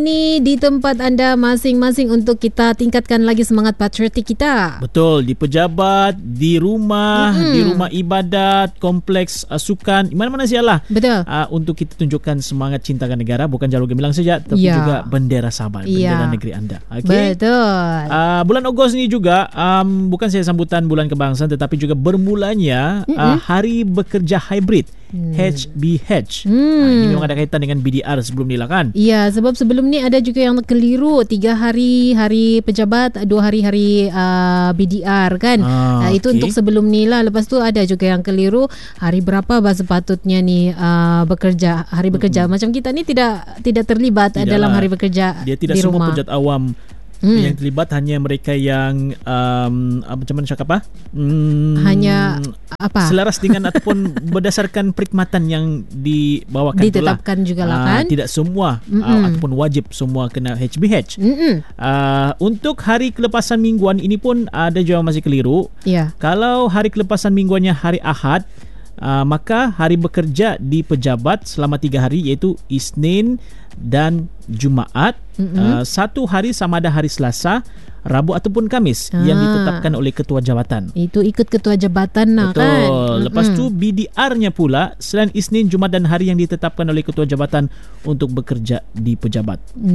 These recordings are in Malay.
Ini di tempat anda masing-masing untuk kita tingkatkan lagi semangat patriotik kita. Betul, di pejabat, di rumah, di rumah ibadat, kompleks sukan, mana-mana sialah. Betul. Untuk kita tunjukkan semangat cintakan negara, bukan Jalur Gemilang saja, tapi juga bendera Sabah, bendera negeri anda. Okay? Betul. Bulan Ogos ni juga bukan saya sambutan bulan kebangsaan, tetapi juga bermulanya Hari Bekerja Hybrid. HBH. Ini memang ada kaitan dengan BDR sebelum ni lah kan? Ya, sebab sebelum ni ada juga yang keliru 3 hari hari pejabat, 2 hari BDR kan. Itu untuk sebelum ni lah. Lepas tu ada juga yang keliru hari berapa sepatutnya ni bekerja, hari bekerja. Macam kita ni tidak terlibat dalam hari bekerja. Dia tidak di semua rumah. pejabat awam yang terlibat, hanya mereka yang macam mana cakap hanya selaras dengan ataupun berdasarkan perkhidmatan yang dibawakan, ditetapkan juga lah kan. Tidak semua ataupun wajib semua kena HBH. Untuk hari kelepasan mingguan ini pun ada juga masih keliru. Kalau hari kelepasan mingguannya hari Ahad, maka hari bekerja di pejabat selama 3 hari iaitu Isnin dan Jumaat. Satu hari sama ada hari Selasa, Rabu ataupun Kamis yang ditetapkan oleh ketua jabatan. Itu ikut ketua jabatan lah. Betul. Kan. Lepas tu BDR-nya pula selain Isnin, Jumaat dan hari yang ditetapkan oleh ketua jabatan untuk bekerja di pejabat.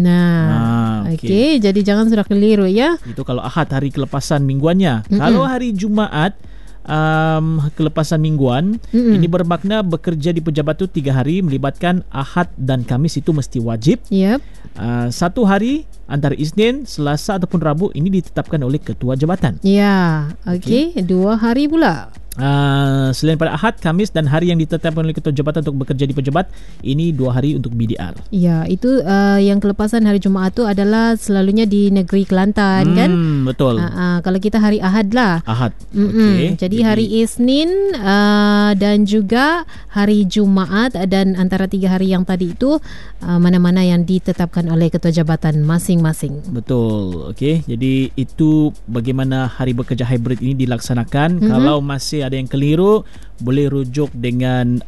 Okey, jadi jangan sudah keliru ya. Itu kalau Ahad, hari kelepasan mingguannya. Kalau hari Jumaat, kelepasan mingguan, ini bermakna bekerja di pejabat tu 3 hari melibatkan Ahad dan Kamis, itu mesti wajib. Satu hari antara Isnin, Selasa ataupun Rabu ini ditetapkan oleh ketua jabatan. Okey. 2 hari pula. Selain pada Ahad, Kamis dan hari yang ditetapkan oleh ketua jabatan untuk bekerja di pejabat, ini 2 hari untuk BDR. Ya, itu yang kelepasan hari Jumaat tu adalah selalunya di negeri Kelantan kan? Betul. Kalau kita hari Ahad lah. Ahad. Okay. Jadi hari Isnin dan juga hari Jumaat, dan antara 3 hari yang tadi itu mana-mana yang ditetapkan oleh ketua jabatan masing-masing. Betul. Okey. Jadi itu bagaimana hari bekerja hybrid ini dilaksanakan. Kalau masih ada yang keliru, boleh rujuk dengan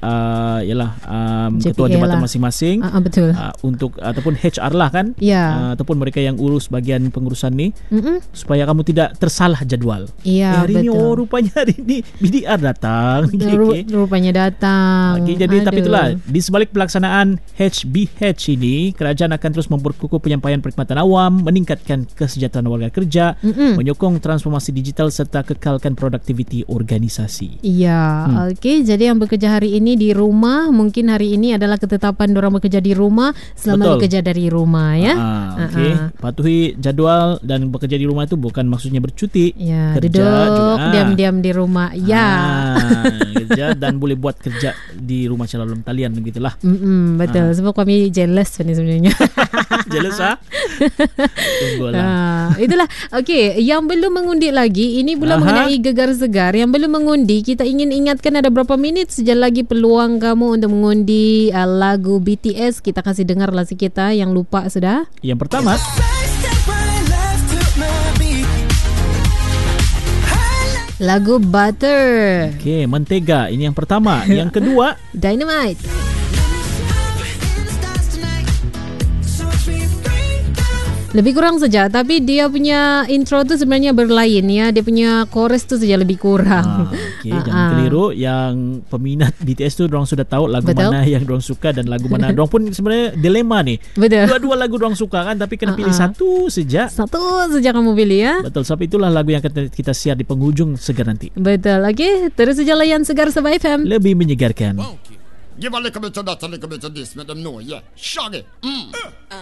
ketua jabatan masing-masing. Betul. Untuk ataupun HR lah kan. Ataupun mereka yang urus bahagian pengurusan ni, supaya kamu tidak tersalah jadual. Hari ni rupanya hari ni BDR datang. Rupanya datang. Jadi tapi itulah, di sebalik pelaksanaan HBH ini, kerajaan akan terus memperkukuh penyampaian perkhidmatan awam, meningkatkan kesejahteraan warga kerja, menyokong transformasi digital serta kekalkan produktiviti organisasi. Okey, jadi yang bekerja hari ini di rumah, mungkin hari ini adalah ketetapan diorang bekerja di rumah selama bekerja dari rumah ya. Okey, patuhi jadual, dan bekerja di rumah itu bukan maksudnya bercuti. Kerja duduk juga, diam-diam di rumah. Kerja dan boleh buat kerja di rumah secara dalam talian begitulah. Betul. Sebab kami jealous ni sebenarnya. Jealous Tunggulah. Itulah. Okey, yang belum mengundi lagi, ini pula mengenai gegar segar. Yang belum mengundi, kita ingin ingatkan ada berapa minit saja lagi peluang kamu untuk mengundi lagu BTS. Kita kasih dengar lah sikit yang lupa sudah. Yang pertama, lagu Butter. Okey, Mentega. Ini yang pertama. Yang kedua, Dynamite. Lebih kurang saja, tapi dia punya intro tu sebenarnya berlain ya. Dia punya chorus tu saja lebih kurang. Jangan keliru, yang peminat BTS tu dorang sudah tahu lagu mana yang dorang suka dan lagu mana. Dorang pun sebenarnya dilema ni. Dua-dua lagu dorang suka kan, tapi kena pilih satu saja. Satu saja kamu pilih ya. Betul, sebab itulah lagu yang akan kita share di penghujung Segar nanti. Betul. Okey, terus saja layan Segar Sabah FM. Lebih menyegarkan. Give a little bit of that, a little bit of this, let them know, yeah. Shaggy.